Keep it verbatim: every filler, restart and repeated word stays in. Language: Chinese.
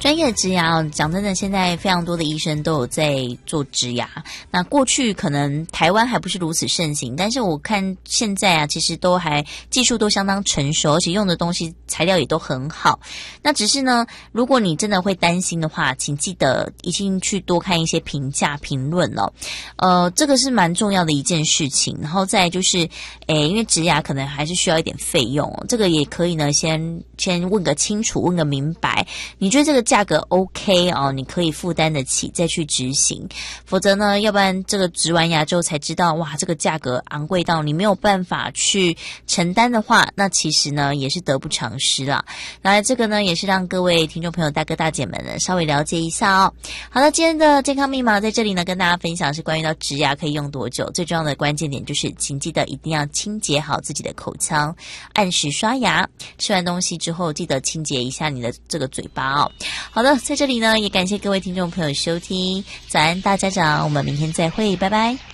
专业的植牙哦，讲真的，现在非常多的医生都有在做植牙。那过去可能台湾还不是如此盛行，但是我看现在啊，其实都还技术都相当成熟，而且用的东西材料也都很好。那只是呢，如果你真的会担心的话，请记得一定去多看一些评价评论哦。呃，这个是蛮重要的一件事情。然后再来就是，诶，因为植牙可能还是需要一点费用哦，这个也可以呢，先先问个清楚，问个明白。你觉得这个价格 OK 哦，你可以负担得起再去执行，否则呢，要不然这个植完牙之后才知道，哇，这个价格昂贵到你没有办法去承担的话，那其实呢也是得不偿失啦。那这个呢也是让各位听众朋友大哥大姐们呢稍微了解一下哦。好了，今天的健康密码在这里呢跟大家分享是关于到植牙可以用多久，最重要的关键点就是请记得一定要清洁好自己的口腔，按时刷牙，吃完东西之后记得清洁一下你的这个嘴巴哦。好的，在这里呢也感谢各位听众朋友收听，早安大家长，我们明天再会，拜拜。